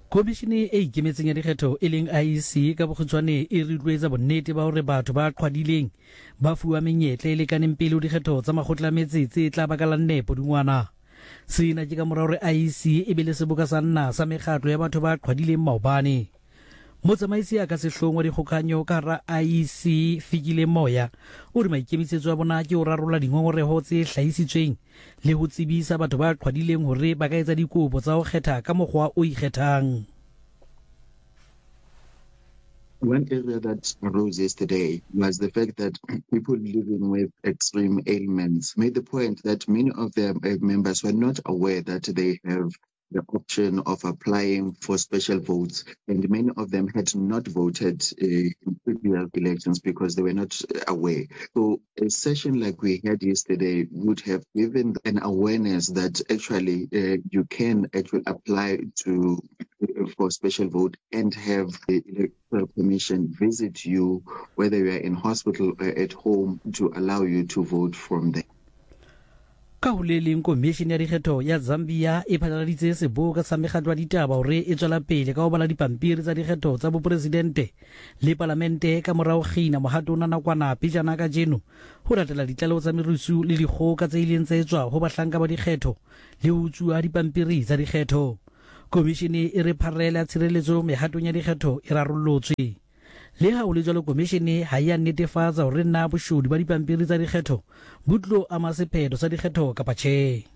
Komishene e ikemetseng ya dikgetho e leng IEC ka bokgutshwane e rotloetsa bonnete ba hore batho ba qhwadileng ba fuwa menyetla e lekaneng pele ho dikgetho tsa makgotla a metse tse tla bakalang nepo dingwana. Sena ke ka mora hore IEC e be le seboka sa nna sa mekgatlo ya batho ba qhwadileng maobane. Motsamaisi a ka sehlong wa dikgokhanyo ka hara IEC Fikile Moya o re maikemisetso a bona ke ho rarolla dingongoreho tse hlahisitsweng le ho tsebisa batho ba qhwadileng hore ba ka etsa dikopo tsa ho kgetha ka mokgwa o ikgethang. One area that arose yesterday was the fact that people living with extreme ailments made the point that many of their members were not aware that they have the option of applying for special votes, and many of them had not voted in previous elections because they were not aware. So a session like we had yesterday would have given an awareness that actually you can actually apply for special vote and have the electoral commission visit you, whether you are in hospital or at home, to allow you to vote from there. Ka ho le leng komishene ya dikgetho ya Zambia e phatlaladitse seboka sa mekgatlo ya ditaba hore e tswela pele ka ho bala dipampiri tsa dikgetho tsa bopresidente le parlamente ka morao kgina mohatong wa nakwana pejana ka jeno ho latela ditlaleho tsa merusu le dikgoka tse ileng tsa etswa ho bahlanka ba dikgetho le ho utsuwa dipampiri tsa dikgetho. Komishene e re pharela tshireletso mehatong ya dikgetho e rarollotswe. Le ha o le jwalo komishene ha ya netefatsa hore na boshodu ba dipampiri tsa dikgetho bo tlo ama sephetho sa dikgetho kapa tjhe.